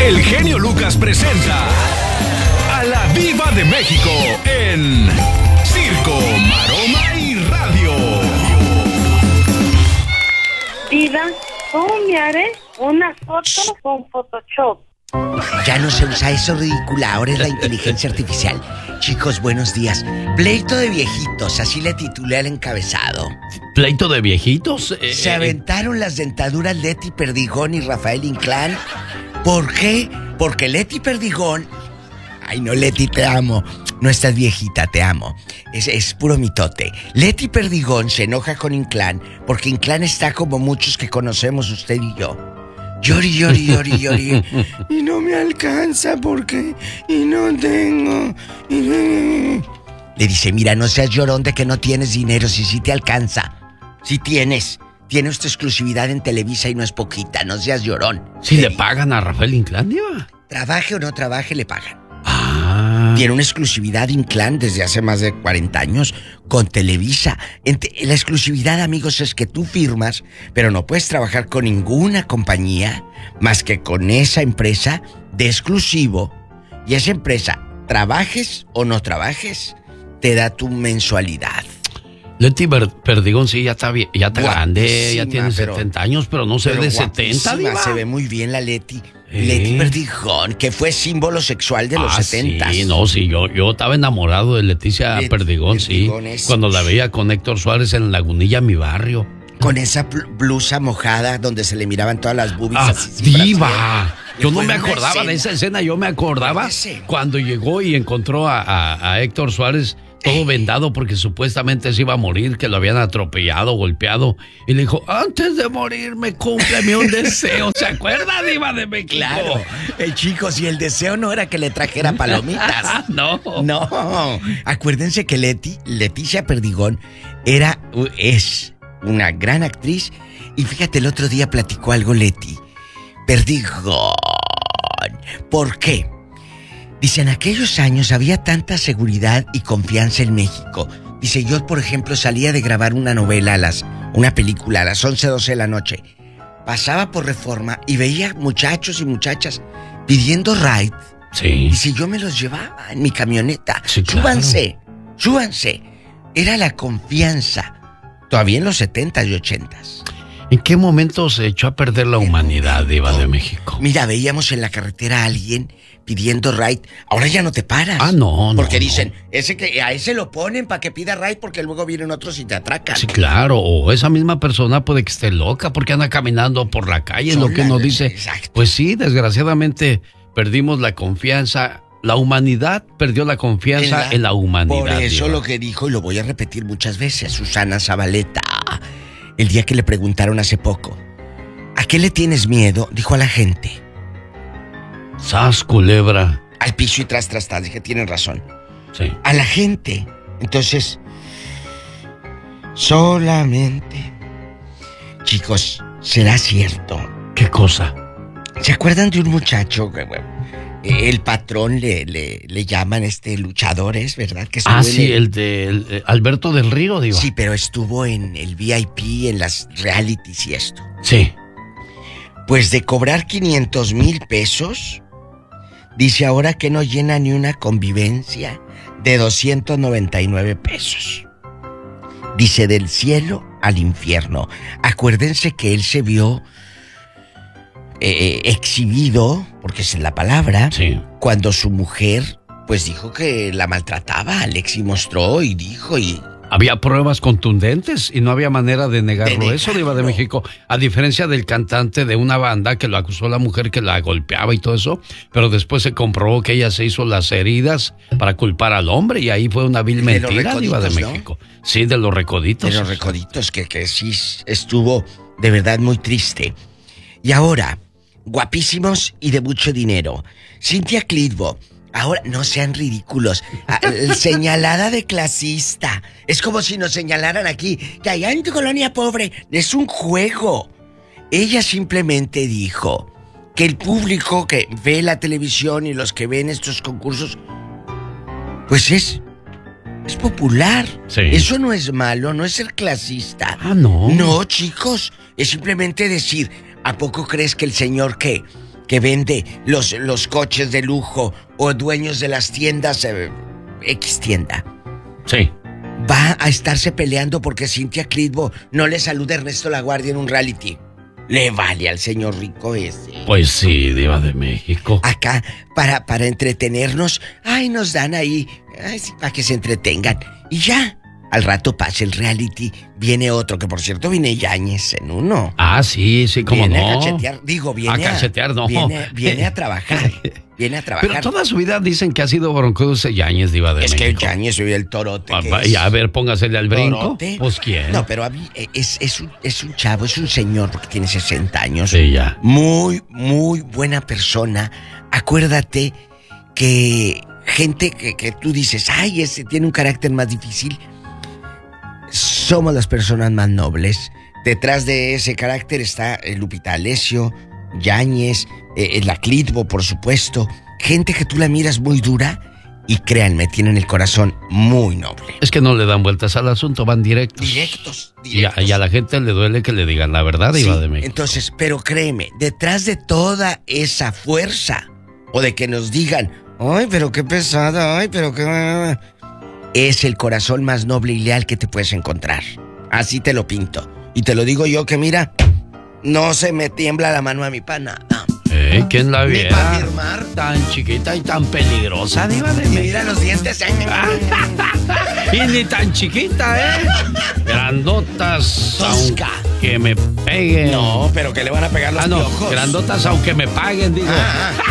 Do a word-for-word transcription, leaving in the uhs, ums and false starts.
El genio Lucas presenta a la Diva de México en Circo, Maroma y Radio. Diva, ¿cómo me haré una foto con Photoshop? Ya no se usa eso, ridícula. Ahora es la inteligencia artificial. Chicos, buenos días. Pleito de viejitos, así le titulé al encabezado. ¿Pleito de viejitos? Eh, Se aventaron las dentaduras Leti Perdigón y Rafael Inclán. ¿Por qué? Porque Leti Perdigón... Ay, no, Leti, te amo. No estás viejita, te amo. Es, es puro mitote. Leti Perdigón se enoja con Inclán porque Inclán está como muchos que conocemos usted y yo. Llori, llori, llori, llori. Y no me alcanza porque... Y no tengo... Y... Le dice, mira, no seas llorón de que no tienes dinero, si sí te alcanza. Si tienes. Tienes tu exclusividad en Televisa y no es poquita, no seas llorón. ¿Sí le pagan a Rafael Inclán, Diva? Trabaje o no trabaje, le pagan. Ah. Tiene una exclusividad Inclán desde hace más de cuarenta años con Televisa. La exclusividad, amigos, es que tú firmas, pero no puedes trabajar con ninguna compañía más que con esa empresa de exclusivo. Y esa empresa, trabajes o no trabajes, te da tu mensualidad. Leti Perdigón sí, ya está, bien, ya está grande, ya tiene pero, setenta años, pero no se ve de setenta, Diva. Se ve muy bien la Leti. ¿Eh? Leti Perdigón, que fue símbolo sexual de los ah, setentas. Sí, no, sí, yo, yo estaba enamorado de Leticia Let- Perdigón, Perdigón, sí. Es... Cuando la veía con Héctor Suárez en Lagunilla, mi barrio. Con esa blusa mojada donde se le miraban todas las boobies. Ah, así, Diva. Yo no me acordaba de esa escena, yo me acordaba cuando llegó y encontró a, a, a Héctor Suárez todo vendado porque supuestamente se iba a morir, que lo habían atropellado, golpeado. Y le dijo, antes de morirme, cúmpleme un deseo. ¿Se acuerda, Diva de México? Claro. Eh, chicos, y el deseo no era que le trajera palomitas. No. No. Acuérdense que Leti, Leticia Perdigón era, es una gran actriz. Y fíjate, el otro día platicó algo Leti Perdigón. ¿Por qué? Dice, en aquellos años había tanta seguridad y confianza en México. Dice, yo, por ejemplo, salía de grabar una novela a las... Una película a las once, doce de la noche. Pasaba por Reforma y veía muchachos y muchachas pidiendo ride. Sí. Dice, yo me los llevaba en mi camioneta. Sí, claro. Súbanse, súbanse. Era la confianza. Todavía en los setentas y ochentas. ¿En qué momento se echó a perder la humanidad, Diva de México? Mira, veíamos en la carretera a alguien pidiendo ride. Ahora ya no te paras. Ah, no, no. Porque dicen, ese que a ese lo ponen para que pida ride porque luego vienen otros y te atracan. Sí, claro. O esa misma persona puede que esté loca porque anda caminando por la calle, es lo que uno dice. Exacto. Pues sí, desgraciadamente perdimos la confianza. La humanidad perdió la confianza en la, en la humanidad. Por eso Diva. Lo que dijo, y lo voy a repetir muchas veces, Susana Zabaleta, el día que le preguntaron hace poco, ¿a qué le tienes miedo? Dijo a la gente. ¡Sas, culebra! Al piso y tras, tras, tras. Dije, tienen razón. Sí. A la gente. Entonces, solamente... Chicos, ¿será cierto? ¿Qué cosa? ¿Se acuerdan de un muchacho? El patrón le, le, le llaman este luchadores, ¿verdad? Que ah, sí, el, el de el, el Alberto del Río, Diva. Sí, pero estuvo en el V I P, en las realities y esto. Sí. Pues de cobrar quinientos mil pesos, dice ahora que no llena ni una convivencia de doscientos noventa y nueve pesos. Dice, del cielo al infierno. Acuérdense que él se vio eh, exhibido, porque esa es la palabra, sí, cuando su mujer pues dijo que la maltrataba. Alexi mostró y dijo y... Había pruebas contundentes y no había manera de negarlo. De negarlo. Eso, Diva de México. A diferencia del cantante de una banda que lo acusó la mujer que la golpeaba y todo eso, pero después se comprobó que ella se hizo las heridas para culpar al hombre y ahí fue una vil mentira, Diva de México. ¿No? Sí, de los recoditos. De los recoditos, que, que sí estuvo de verdad muy triste. Y ahora, guapísimos y de mucho dinero. Cynthia Clitbo. Ahora, no sean ridículos. Señalada de clasista. Es como si nos señalaran aquí, que allá en tu colonia pobre es un juego. Ella simplemente dijo que el público que ve la televisión y los que ven estos concursos, pues es, es popular. Sí. Eso no es malo, no es ser clasista. Ah, no. No, chicos, es simplemente decir, ¿a poco crees que el señor que... que vende los, los coches de lujo o dueños de las tiendas, eh, X tienda. Sí. Va a estarse peleando porque Cynthia Clitbo no le saluda a Ernesto Laguardia en un reality. Le vale al señor rico ese. Pues sí, Diva de México. Acá, para, para entretenernos, ay, nos dan ahí, ay, sí, para que se entretengan. Y ya, al rato pasa el reality, viene otro, que por cierto viene Yáñez en uno. Ah, sí, sí, cómo viene no. a cachetear, digo, viene a... cachetear, no. Viene, viene a trabajar, viene a trabajar. Pero toda su vida dicen que ha sido broncudo Yáñez, Diva de es México. Es que Yáñez soy el torote. Ah, y a ver, póngasele al brinco. ¿Torote? Pues quién. No, pero a mí es, es, un, es un chavo, es un señor porque tiene sesenta años. Sí, ya. Muy, muy buena persona. Acuérdate que gente que, que tú dices, ay, ese tiene un carácter más difícil. Somos las personas más nobles. Detrás de ese carácter está Lupita Alessio, Yáñez, eh, la Clitbo, por supuesto. Gente que tú la miras muy dura y créanme, tienen el corazón muy noble. Es que no le dan vueltas al asunto, van directos. Directos, directos. Y a, y a la gente le duele que le digan la verdad, sí, Diva de México. Entonces, pero créeme, detrás de toda esa fuerza, o de que nos digan, ay, pero qué pesada, ay, pero qué... es el corazón más noble y leal que te puedes encontrar. Así te lo pinto. Y te lo digo yo que mira, no se me tiembla la mano a mi pana. No. ¿Eh? ¿Quién la viera? Ni para firmar. Tan chiquita y tan peligrosa, Diva de México. Mira los dientes. Y ni tan chiquita, ¿eh? Grandotas. Tosca. Aunque me peguen. No, pero que le van a pegar los ah, no, piojos. Grandotas aunque me paguen, digo. Ah, ah.